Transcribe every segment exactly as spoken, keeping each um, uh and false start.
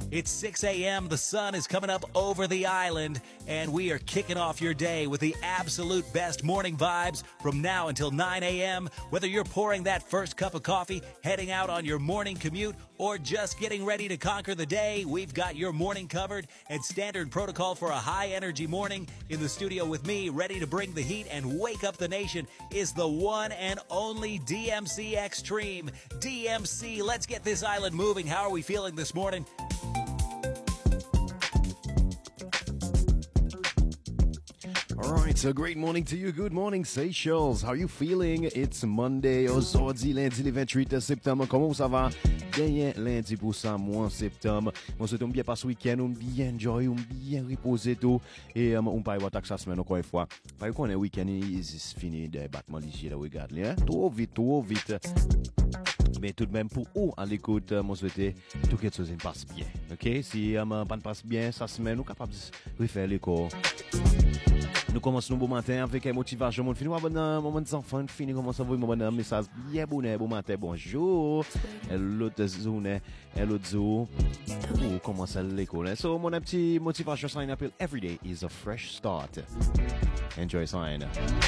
It's six a.m., the sun is coming up over the island, and we are kicking off your day with the absolute best morning vibes from now until nine a.m. Whether you're pouring that first cup of coffee, heading out on your morning commute, or just getting ready to conquer the day, we've got your morning covered. And standard protocol for a high-energy morning, in the studio with me, ready to bring the heat and wake up the nation, is the one and only D M C Extreme. D M C, let's get this island moving. How are we feeling this morning? All right, so great morning to you. Good morning, Seychelles. How are you feeling? It's Monday, aujourd'hui, lundi, le vingt-huit septembre. Comment ça va? Dernier lundi pour ça, mois septembre. On souhaite un bien passe week-end, un bien enjoy, un bien reposer tout. Et um, on parle de ça semaine encore une fois. Parce qu'on est week-end, c'est fini de battement léger, là, regarde, hein? Trop vite, trop vite. Mais tout de même, pour vous, à l'écoute, moi, souhaite tout quelque chose passe bien. OK? Si um, pas passe bien, ça semaine, nous sommes capables de refaire les cours. Nous commençons le bon matin avec une motivation. On finit un moment de enfants, on finit comment ça va, un message bien bon, bon matin, bonjour. L'autre zone, l'autre zone. On commence à l'école. So, mon petit motivation sign appelle every day is a fresh start. Enjoy sign.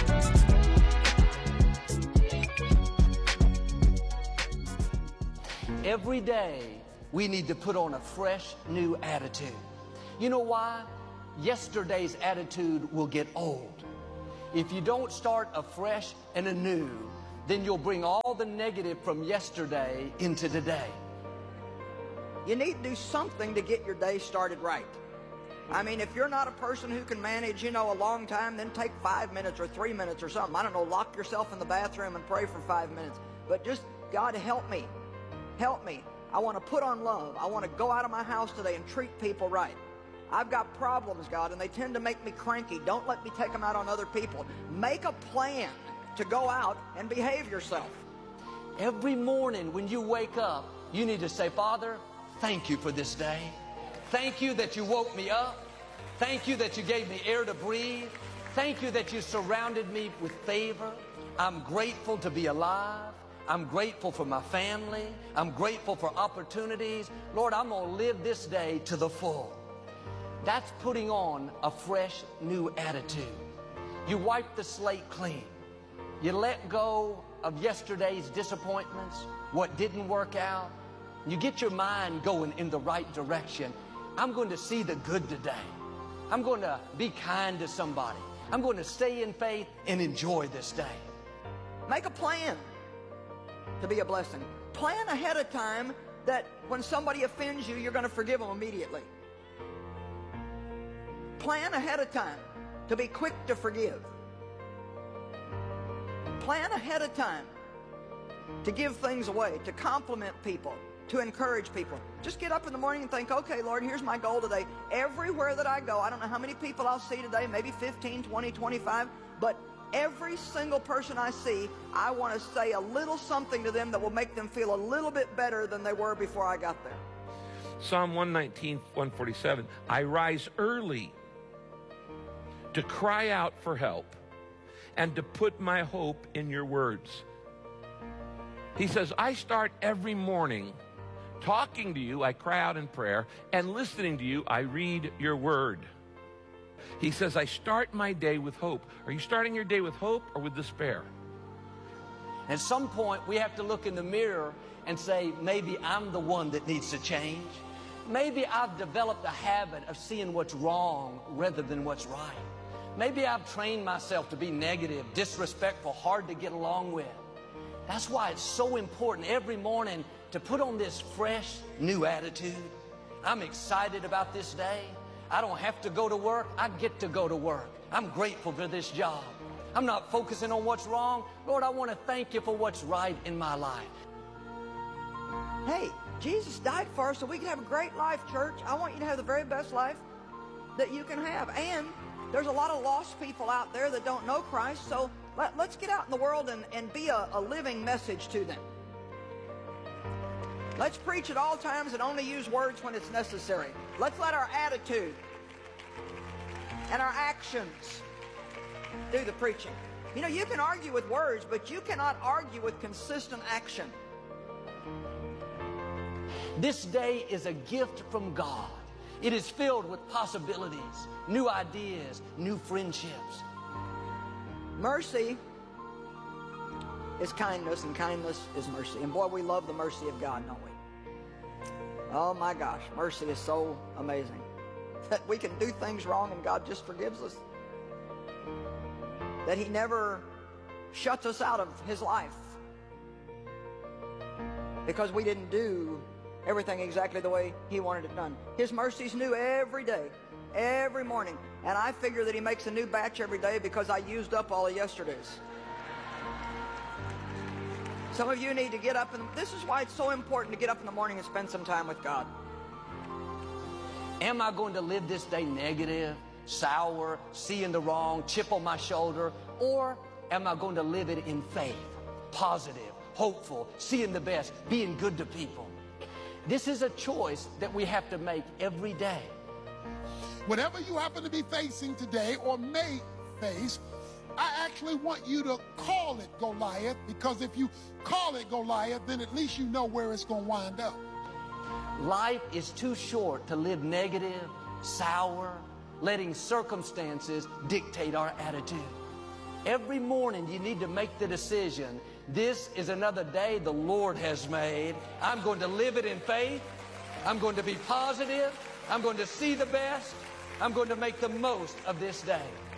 Every day, we need to put on a fresh, new attitude. You know why? Yesterday's attitude will get old. If you don't start afresh and anew, then you'll bring all the negative from yesterday into today. You need to do something to get your day started right. I mean, if you're not a person who can manage, you know, a long time, then take five minutes or three minutes or something. I don't know, lock yourself in the bathroom and pray for five minutes. But just, God, help me. Help me. I want to put on love. I want to go out of my house today and treat people right. I've got problems, God, and they tend to make me cranky. Don't let me take them out on other people. Make a plan to go out and behave yourself. Every morning when you wake up, you need to say, Father, thank you for this day. Thank you that you woke me up. Thank you that you gave me air to breathe. Thank you that you surrounded me with favor. I'm grateful to be alive. I'm grateful for my family. I'm grateful for opportunities. Lord, I'm going to live this day to the full. That's putting on a fresh, new attitude. You wipe the slate clean. You let go of yesterday's disappointments, what didn't work out. You get your mind going in the right direction. I'm going to see the good today. I'm going to be kind to somebody. I'm going to stay in faith and enjoy this day. Make a plan to be a blessing. Plan ahead of time that when somebody offends you, you're going to forgive them immediately. Plan ahead of time to be quick to forgive. Plan ahead of time to give things away, to compliment people, to encourage people. Just get up in the morning and think, okay, Lord, here's my goal today. Everywhere that I go, I don't know how many people I'll see today, maybe fifteen, twenty, twenty-five, but every single person I see, I want to say a little something to them that will make them feel a little bit better than they were before I got there. Psalm one nineteen, one forty-seven, I rise early to cry out for help and to put my hope in your words. He says, I start every morning talking to you, I cry out in prayer, and listening to you, I read your word. He says, I start my day with hope. Are you starting your day with hope or with despair? At some point, we have to look in the mirror and say, maybe I'm the one that needs to change. Maybe I've developed a habit of seeing what's wrong rather than what's right. Maybe I've trained myself to be negative, disrespectful, hard to get along with. That's why it's so important every morning to put on this fresh, new attitude. I'm excited about this day. I don't have to go to work. I get to go to work. I'm grateful for this job. I'm not focusing on what's wrong. Lord, I want to thank you for what's right in my life. Hey, Jesus died for us so we can have a great life, church. I want you to have the very best life that you can have. And there's a lot of lost people out there that don't know Christ, so let, let's get out in the world and, and be a, a living message to them. Let's preach at all times and only use words when it's necessary. Let's let our attitude and our actions do the preaching. You know, you can argue with words, but you cannot argue with consistent action. This day is a gift from God. It is filled with possibilities, new ideas, new friendships. Mercy is kindness, and kindness is mercy. And boy, we love the mercy of God, don't we? Oh my gosh, mercy is so amazing. That we can do things wrong and God just forgives us. That He never shuts us out of His life because we didn't do everything exactly the way He wanted it done. His mercy's new every day, every morning. And I figure that He makes a new batch every day because I used up all of yesterday's. Some of you need to get up, and this is why it's so important to get up in the morning and spend some time with God. Am I going to live this day negative, sour, seeing the wrong, chip on my shoulder? Or am I going to live it in faith, positive, hopeful, seeing the best, being good to people? This is a choice that we have to make every day. Whatever you happen to be facing today or may face, I actually want you to call it Goliath, because if you call it Goliath, then at least you know where it's going to wind up. Life is too short to live negative, sour, letting circumstances dictate our attitude. Every morning you need to make the decision, this is another day the Lord has made. I'm going to live it in faith. I'm going to be positive. I'm going to see the best. I'm going to make the most of this day.